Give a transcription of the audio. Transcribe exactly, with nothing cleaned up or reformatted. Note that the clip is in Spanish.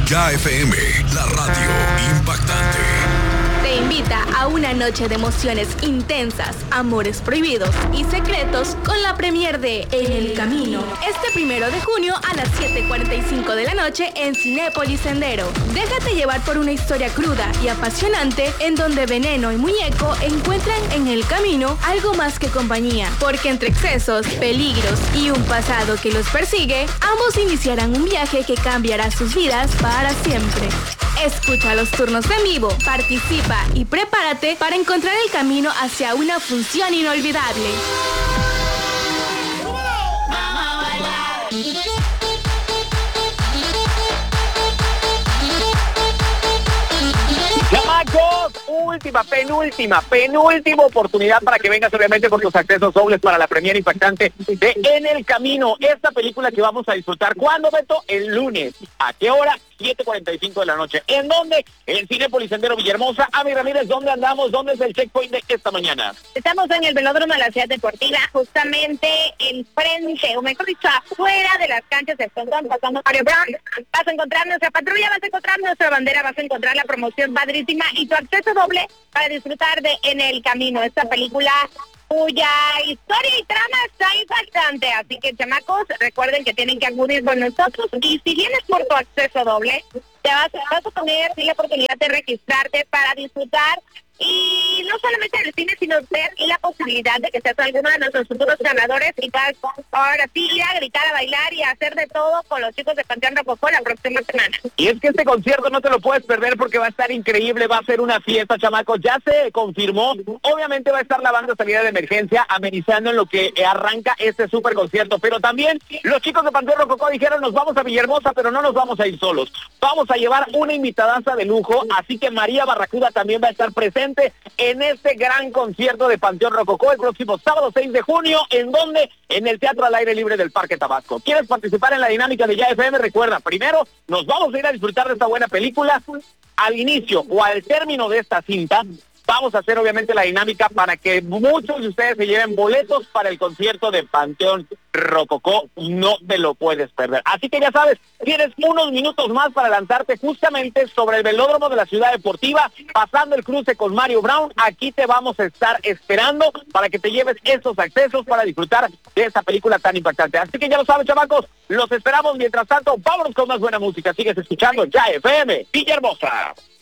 Ya F M, la radio impactante. Te invita a una noche de emociones intensas, amores prohibidos y secretos con la premier de En el Camino. Este primero de junio a las siete cuarenta y cinco de la noche en Cinépolis Sendero. Déjate llevar por una historia cruda y apasionante en donde Veneno y Muñeco encuentran en el camino algo más que compañía. Porque entre excesos, peligros y un pasado que los persigue, ambos iniciarán un viaje que cambiará sus vidas para siempre. Escucha los turnos en vivo, participa y prepárate para encontrar el camino hacia una función inolvidable. Chamacos, última, penúltima, penúltima oportunidad para que vengas obviamente con tus accesos dobles para la premiere impactante de En el Camino. Esta película que vamos a disfrutar, ¿cuándo, Beto? El lunes. ¿A qué hora? siete cuarenta y cinco de la noche. ¿En dónde? En Cinépolis Sendero Villahermosa. Ami Ramírez, ¿dónde andamos? ¿Dónde es el checkpoint de esta mañana? Estamos en el velódromo de la Ciudad Deportiva, justamente enfrente, o mejor dicho, afuera de las canchas de Escondón, pasando Mario Brown. Vas a encontrar nuestra patrulla, vas a encontrar nuestra bandera, vas a encontrar la promoción padrísima y tu acceso doble para disfrutar de En el Camino, esta película cuya historia y trama está impactante. Así que, chamacos, recuerden que tienen que acudir con nosotros. Y si vienes por tu acceso doble, te vas, vas a tener la oportunidad de registrarte para disfrutar. Y no solamente del cine, sino ver la posibilidad de que seas alguno de nuestros futuros ganadores y puedas ahora sí ir a gritar, a bailar y a hacer de todo con los chicos de Panteón Rococó la próxima semana. Y es que este concierto no te lo puedes perder porque va a estar increíble, va a ser una fiesta, chamacos. Ya se confirmó, obviamente va a estar la banda salida de emergencia amenizando en lo que arranca este super concierto, pero también los chicos de Panteón Rococó dijeron nos vamos a Villahermosa, pero no nos vamos a ir solos. Vamos a llevar una invitadaza de lujo, así que María Barracuda también va a estar presente en este gran concierto de Panteón Rococó el próximo sábado seis de junio, ¿en dónde? En el Teatro al Aire Libre del Parque Tabasco. ¿Quieres participar en la dinámica de Ya F M? Recuerda, primero nos vamos a ir a disfrutar de esta buena película. Al inicio o al término de esta cinta, vamos a hacer obviamente la dinámica para que muchos de ustedes se lleven boletos para el concierto de Panteón Rococó. No te lo puedes perder. Así que ya sabes, tienes unos minutos más para lanzarte justamente sobre el velódromo de la Ciudad Deportiva, pasando el cruce con Mario Brown. Aquí te vamos a estar esperando para que te lleves esos accesos para disfrutar de esta película tan impactante. Así que ya lo saben, chamacos, los esperamos. Mientras tanto, vámonos con más buena música. Sigues escuchando Ya F M Villahermosa.